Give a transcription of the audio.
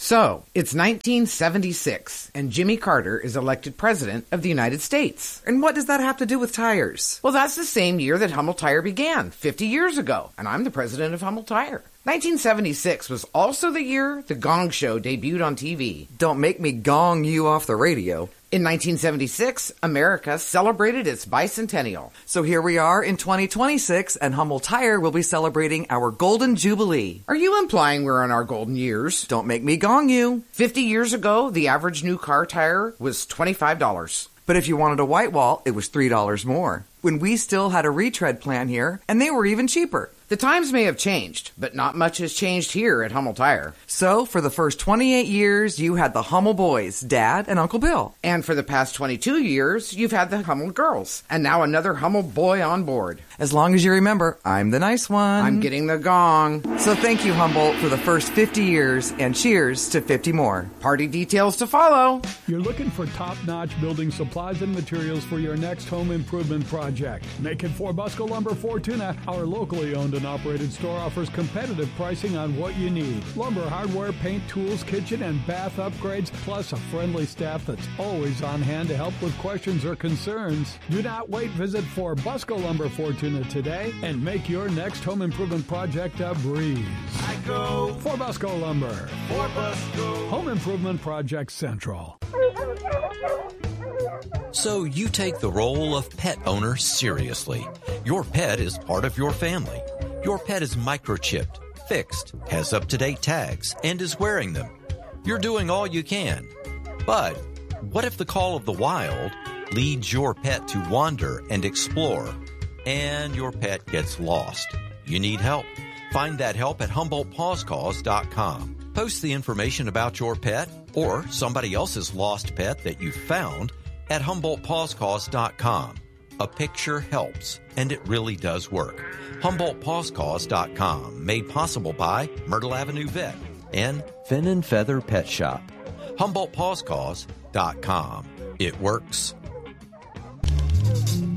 So, it's 1976, and Jimmy Carter is elected President of the United States. And what does that have to do with tires? Well, that's the same year that Hummel Tire began, 50 years ago, and I'm the president of Hummel Tire. 1976 was also the year The Gong Show debuted on TV. Don't make me gong you off the radio. In 1976, America celebrated its bicentennial. So here we are in 2026, and Hummel Tire will be celebrating our Golden Jubilee. Are you implying we're in our golden years? Don't make me gong you. 50 years ago, the average new car tire was $25. But if you wanted a white wall, it was $3 more. When we still had a retread plan here, and they were even cheaper. The times may have changed, but not much has changed here at Hummel Tire. So, for the first 28 years, you had the Hummel boys, Dad and Uncle Bill. And for the past 22 years, you've had the Hummel girls. And now another Hummel boy on board. As long as you remember, I'm the nice one. I'm getting the gong. So thank you, Humboldt, for the first 50 years, and cheers to 50 more. Party details to follow. You're looking for top-notch building supplies and materials for your next home improvement project. Make it for Busco Lumber Fortuna. Our locally owned and operated store offers competitive pricing on what you need. Lumber, hardware, paint, tools, kitchen, and bath upgrades, plus a friendly staff that's always on hand to help with questions or concerns. Do not wait. Visit for Busco Lumber Fortuna today and make your next home improvement project a breeze. I go for Busco Lumber. For Busco. Home Improvement Project Central. So you take the role of pet owner seriously. Your pet is part of your family. Your pet is microchipped, fixed, has up-to-date tags, and is wearing them. You're doing all you can. But what if the call of the wild leads your pet to wander and explore, and your pet gets lost? You need help. Find that help at HumboldtPawsCause.com. Post the information about your pet or somebody else's lost pet that you found at HumboldtPawsCause.com. A picture helps, and it really does work. HumboldtPawsCause.com, made possible by Myrtle Avenue Vet and Fin and Feather Pet Shop. HumboldtPawsCause.com. It works.